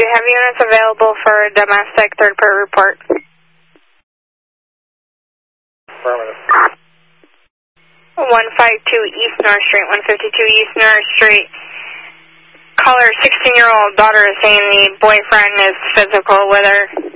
you have units available for domestic third-party report? Affirmative. 152 East North Street, 152 East North Street. Caller, 16-year-old daughter is saying the boyfriend is physical with her.